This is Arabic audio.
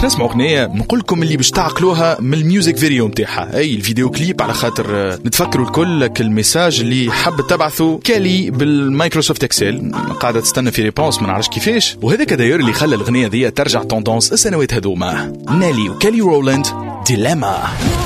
باش نسمعوا أغنية نقول لكم اللي باش تعقلوها من الميوزك فيديو متاعها، أي الفيديو كليب، على خاطر نتفكروا الكل لك الميساج اللي حب تبعثوا كالي بالمايكروسوفت اكسل قاعدة تستنى في ريبونس ما نعرفش كيفاش. وهذا داير اللي خلى الأغنية ذي ترجع توندونس السنوات هذوما. نالي وكالي رولاند ديلاما.